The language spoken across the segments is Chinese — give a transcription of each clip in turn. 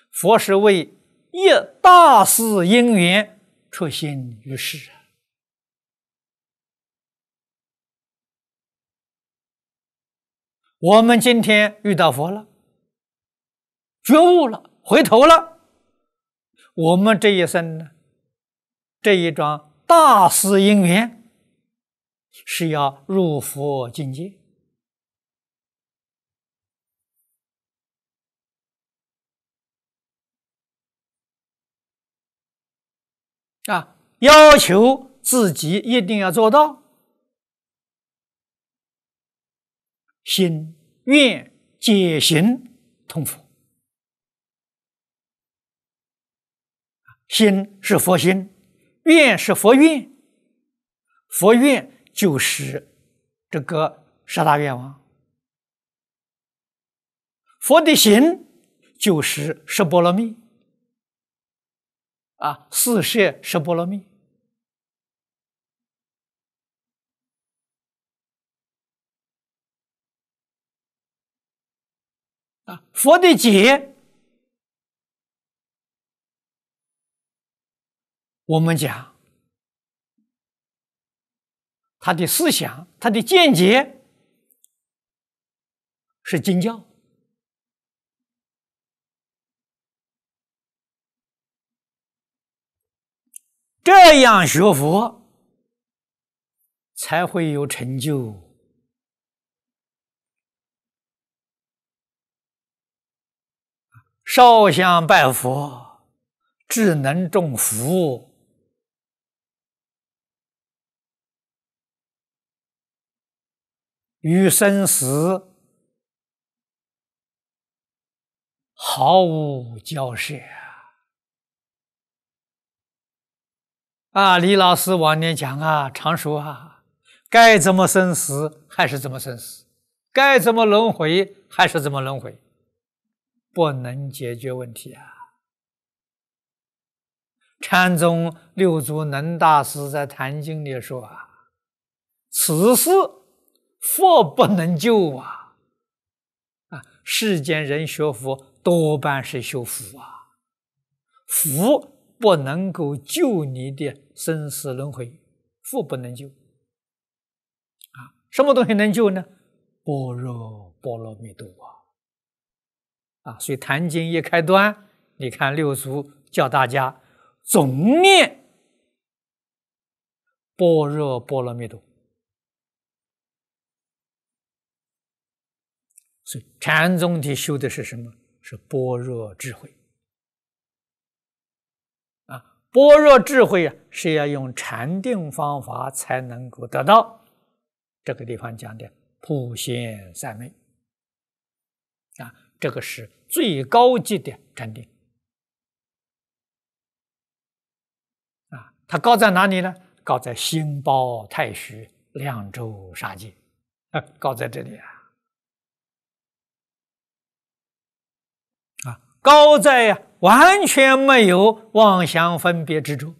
佛是为一大事因缘出现于世啊。我们今天遇到佛了，觉悟了，回头了，我们这一生呢，这一桩大事因缘是要入佛境界啊，要求自己一定要做到心愿解行通佛。心是佛心，愿是佛愿，佛愿就是这个十大愿望，佛的行就是十波罗蜜啊，四摄十波罗蜜啊，佛的解，我们讲他的思想，他的见解是经教。这样学佛才会有成就。烧香拜佛，智能种福，与生死毫无交涉啊！李老师往年讲啊，常说啊，该怎么生死还是怎么生死，该怎么轮回还是怎么轮回，不能解决问题啊！禅宗六祖能大师在《坛经》里说啊，此事佛不能救啊！世间人学佛多半是修福啊，福不能够救你的生死轮回，福不能救啊！什么东西能救呢？般若波罗蜜多啊！所以《坛经》一开端，你看六祖教大家总念般若波罗蜜多。所以禅宗的修的是什么？是般若智慧啊！般若智慧啊，是要用禅定方法才能够得到。这个地方讲的普贤三昧啊，这个是最高级的禅定啊！它高在哪里呢？高在心包太虚，两周杀戒啊，高在这里啊！高在完全没有妄想分别执着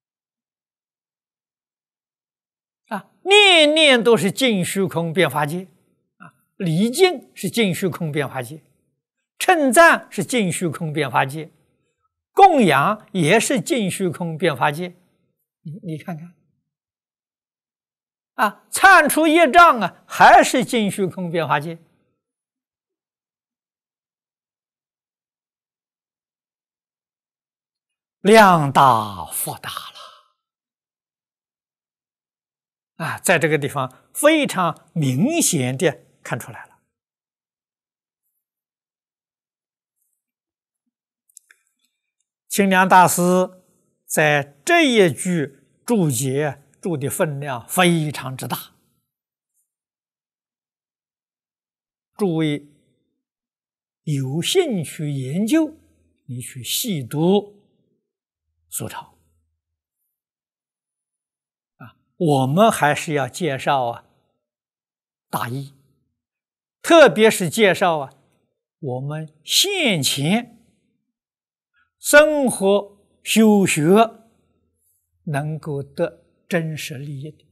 啊，念念都是尽虚空变法界啊，礼敬是尽虚空变法界，称赞是尽虚空变法界，供养也是尽虚空变法界。你看看啊，忏除业障啊，还是尽虚空变法界。量大福大了啊！在这个地方非常明显的看出来了。清凉大师在这一句注解注的分量非常之大，诸位有兴趣研究，你去细读苏钞啊，我们还是要介绍啊大义，特别是介绍啊我们现前生活修学能够得真实利益的